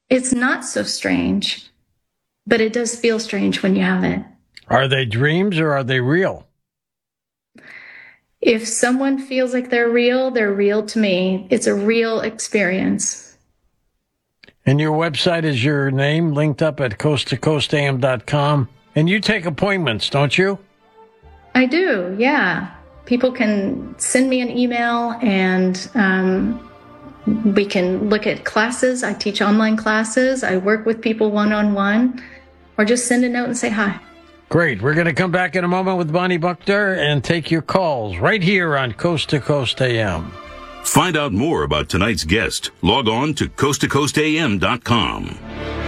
It's not so strange, but it does feel strange when you have it. Are they dreams or are they real? If someone feels like they're real to me. It's a real experience. And your website is your name linked up at coasttocoastam.com. And you take appointments, don't you? I do, yeah. People can send me an email and we can look at classes. I teach online classes. I work with people one-on-one, or just send a note and say hi. Great. We're going to come back in a moment with Bonnie Buckner and take your calls right here on Coast to Coast AM. Find out more about tonight's guest. Log on to coasttocoastam.com.